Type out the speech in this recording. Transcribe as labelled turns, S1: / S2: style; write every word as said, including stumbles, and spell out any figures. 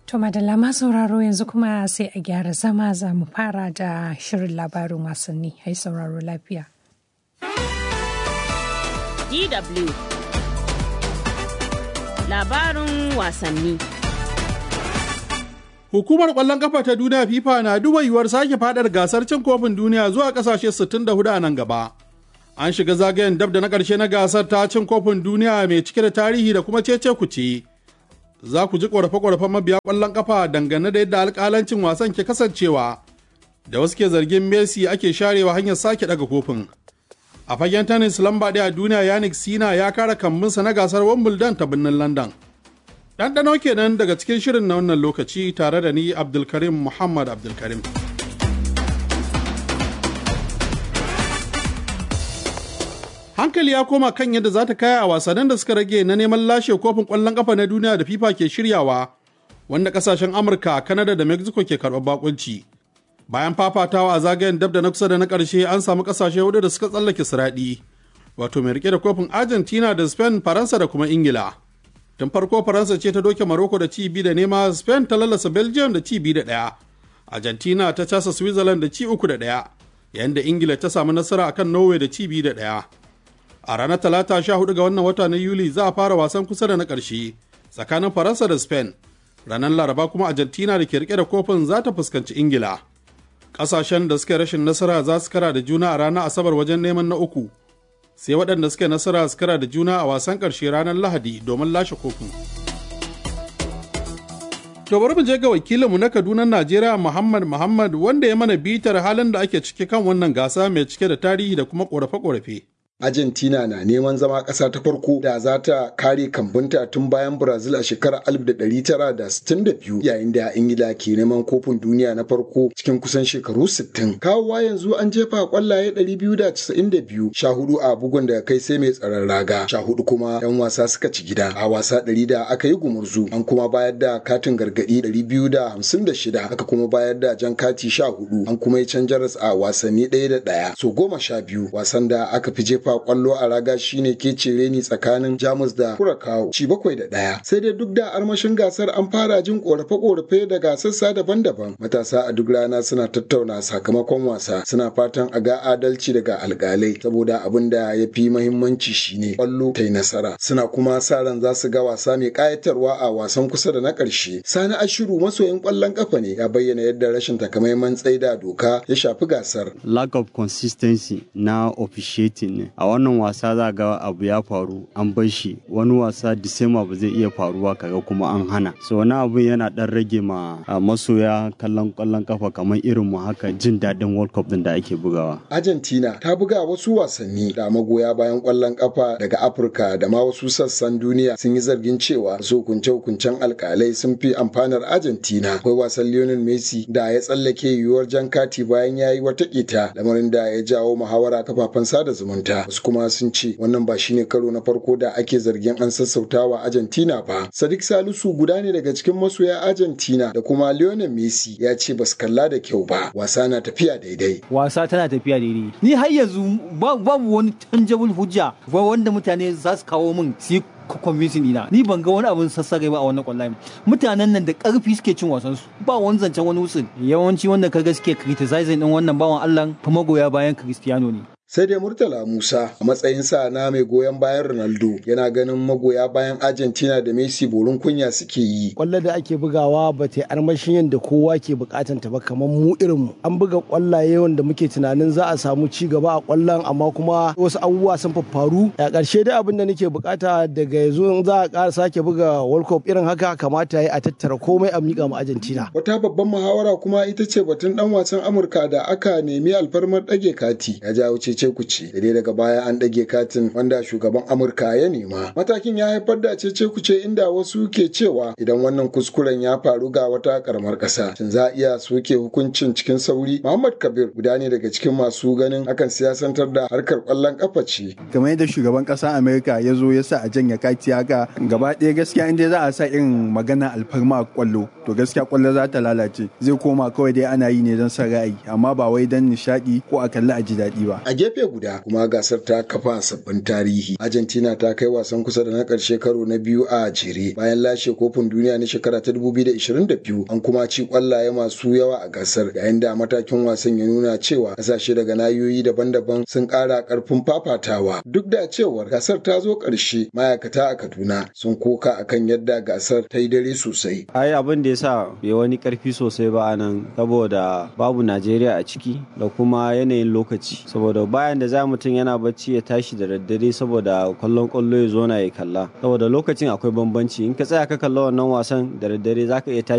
S1: To madalla ma sauraro yanzu kuma sai a gyara zama za mu fara da shirin labarin wasanni. Hai sauraro lafiya.
S2: D W Labarin wasanni.
S3: Hukumar ƙwallon ƙafa ta duniya FIFA na duba yiwuwar sake faɗar gasar cin kofin duniya zuwa ƙasashe sittin da hudu a nan gaba. An shiga zagayen dab da na ƙarshe na gasar ta cin kofin duniya mai cike da tarihi da kuma cece kuce. Za ku ji ƙorafe-ƙorafen mabiya ƙwallon ƙafa dangane da yadda alƙalancin wasan ke kasancewa, da wasu ke zargin Messi ake sharewa hanyar sake ɗaga kofin. A fagen tennis lamba ɗaya a duniya Yannick Sinner ya kara kambinsa na gasar Wimbledon ta birnin London. Ɗanɗano kenan daga cikin shirin na wannan lokaci tare da ni Abdulkarim Muhammad Abdulkarim. Hankali ya koma kan yadda za ta kaya a wasannin da suka rage na neman lashe kofin ƙwallon ƙafa na duniya da FIFA ke shiryawa, wanda ƙasashen Amurka, Kanada da Mexico ke karɓar bakunci. Bayan fafatawa a zagayen dab da na kusa da na ƙarshe an samu ƙasashe hudu da suka tsallake siraɗi, wato mai rike da kofin Argentina da Spain, Faransa da kuma Ingila. Tun farko Faransa ce ta doke Morocco da ci biyu da nema, Spain ta lallasa Belgium da ci biyu da ɗaya, Argentina ta casa Switzerland da ci uku da ɗaya, yayin da Ingila ta samu nasara akan Norway da ci biyu da ɗaya. A ranar Talata sha hudu ga wannan wata na Yuli za a fara wasan kusa da na ƙarshe tsakanin Faransa da Spain. Ranar Laraba kuma Argentina da ke rike da kofin za ta fuskanci Ingila. Ƙasashen da suka rashin nasara za su kara da juna a ranar Asabar wajen neman na uku, sai waɗanda suka nasara su kara da juna a wasan ƙarshe ranar Lahadi domin lashe kofin. To bari mu je ga wakilinmu na Kaduna Najeriya Muhammad Muhammad wanda ya mana bitar halin da ake ciki kan wannan gasa mai cike da tarihi da kuma ƙorafe-ƙorafe.
S4: Argentina na neman zama ƙasa ta farko da za ta kare kambunta tun bayan Brazil a shekarar alif da ɗari tara da sittin da biyu, yayin da Ingila ke neman kofin duniya na farko cikin kusan shekaru sittin. Kawowa yanzu an jefa kwallaye ɗari biyu da casa'in da biyu, sha hudu a bugun da kai sai mai tsaron raga, sha hudu kuma 'yan wasa suka ci gida. A wasa ɗari da aka yi gumurzu, an kuma bayar da katin gargaɗi ɗari biyu da hamsin da shida, aka kuma bayar da jan kati sha hudu, an kuma yi can jaras a wasanni ɗaya da ɗaya, so goma sha biyu. Wasan da aka fi jefa fa kwallo a raga shine ke cire ni tsakanin Jamus da Curacao ci bakwai da ɗaya. Sai dai duk da armashin gasar an fara jin korafe-korafe daga sassa daban-daban. Matasa a duk rana suna tattauna sakamakon wasa, suna fatan a ga adalci daga alƙalai, saboda abin da ya fi muhimmanci shine kwallo ta yi nasara. Suna kuma sa ran za su ga wasa mai ƙayatarwa a wasan kusa da na ƙarshe. Sani Ashiru masoyin ƙwallon ƙafa ne, ya bayyana yadda rashin takamaiman tsaida doka ya shafi gasar.
S5: Lack of consistency na officiating ne. A wannan wasa za ga abu ya faru an bar shi, wani wasa Disema ba zai iya faruwa kaga kuma an hana. So wani abu yana dan rage ma masoya kallon ƙwallon ƙafa kamar irin mu haka jin daɗin World Cup din da ake bugawa.
S4: Argentina ta buga wasu wasanni da magoya bayan ƙwallon ƙafa daga Afirka da ma wasu sassan duniya sun yi zargin cewa su hukunce-hukuncen alƙalai sun fi amfanar Argentina. Akwai wasan Lionel Messi da ya tsallake yiwuwar jan kati bayan ya yi wata ƙeta, lamarin da ya jawo muhawara kafafen sada zumunta. Wasu kuma sun ce wannan ba shine karo na farko da ake zargin an sassautawa Argentina ba. Sadiq Salisu guda ne daga cikin masoya Argentina da kuma Lionel Messi ya ce ba su kalla da kyau ba. Wasa na tafiya daidai.
S6: Wasa tana tafiya daidai. Ni har yanzu babu wani tangible hujja wanda mutane za su kawo min su convincing dina. Ni ban ga wani abin sassare ba a wannan kwallaye. Mutanen nan da karfi suke cin wasan su. Ba wani zancen wani wutsin. Yawanci wanda kaga suke criticizing din wannan bawan Allah fa magoya bayan Cristiano ne.
S4: Sai dai Murtala Musa a matsayinsa na mai goyon bayan Ronaldo yana ganin magoya bayan Argentina da Messi borin kunya suke yi.
S7: Kwallo da ake bugawa ba ta armashin yadda kowa ke bukatan ta ba, kamar mu irin mu. An buga kwallaye wanda muke tunanin za a samu ci gaba a kwallon, amma kuma wasu abubuwa sun faffaru. A ƙarshe dai abin da nake bukata daga yanzu in za a ƙara sake buga World Cup irin haka, kamata ya a tattara komai a miƙa mu Argentina.
S4: Wata babban muhawara kuma ita ce batun dan wasan Amurka da aka nemi alfarmar ɗage kati ya jawo cece kuce, da dai daga baya an ɗage katin wanda shugaban Amurka ya nema. Matakin ya haifar da cece kuce inda wasu ke cewa idan wannan kuskuren ya faru ga wata karamar ƙasa, shin za a iya soke hukuncin cikin sauri? Muhammad Kabir guda ne daga cikin masu ganin akan siyasantar da harkar ƙwallon ƙafa ce.
S8: Kamar yadda shugaban ƙasar Amurka ya zo ya sa a janya kati haka, gaba ɗaya gaskiya inda za a sa irin magana alfarma a ƙwallo, to gaskiya ƙwallo za ta lalace. Zai koma kawai dai ana yi ne don son ra'ayi, amma ba wai don nishaɗi ko a kalli a ji daɗi ba.
S4: A gefe guda kuma gasar ta kafa sabbin tarihi. Argentina ta kai wasan kusa da na ƙarshe karo na biyu a jere bayan lashe kofin duniya na shekara ta dubu biyu da ishirin da biyu. An kuma ci kwallaye masu yawa a gasar, yayin da matakin wasan ya nuna cewa kasashe daga nahiyoyi daban-daban sun ƙara ƙarfin fafatawa. Duk da cewar gasar ta zo ƙarshe, ma'aikata a Kaduna sun koka akan yadda gasar ta yi dare sosai.
S5: Ai abin da yasa bai wani ƙarfi sosai ba anan saboda babu Najeriya a ciki da kuma yanayin lokaci. Saboda bayan da za mutum yana bacci ya tashi da daddare saboda kallon kwallo ya zo na ya kalla. Saboda lokacin akwai bambanci, in ka tsaya ka kalla wannan wasan da daddare zaka iya tashi